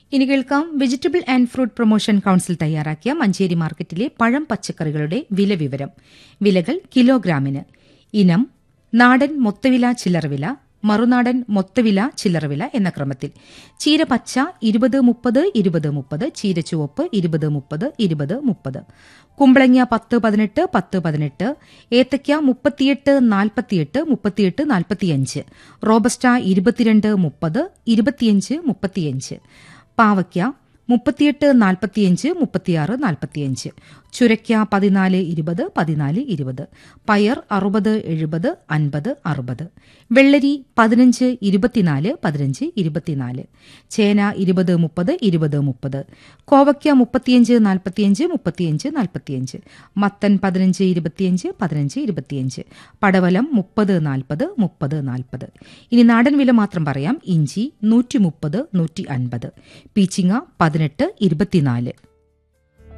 ഇനി കേൾക്കാം vegetable and fruit promotion council തയ്യാറാക്കിയ മഞ്ചേരി മാർക്കറ്റിലെ പഴം പച്ചക്കറികളുടെ വില വിവരം. വിലകൾ കിലോഗ്രാമിന്. ഇനം നാടൻ മൊത്തവില ചില്ലറവില, മറുനാടൻ മൊത്തവില ചില്ലറവില എന്ന ക്രമത്തിൽ. ചീര പച്ച 20-30 20-30, ചീര ചുവപ്പ് 20-30 20-30, കുമ്പളങ്ങ 10-18 10-18, ഏത്തയ്ക്ക 38-48 38-45, റോബസ്റ്റ 22-30 25-35, പാവയ്ക്ക 38-45 36-45, ചുരയ്ക്ക 14-20 14-20, പയർ 60-70 50-60, വെള്ളരി 15-24 15-24, ചേന 20-30 20-30, കോവയ്ക്ക 35-45 35-45, മത്തൻ 15-25 15-25, പടവലം 30-40 30-40. ഇനി നാടൻ വില മാത്രം പറയാം. ഇഞ്ചി 130 150, പീച്ചിങ്ങ 18-24.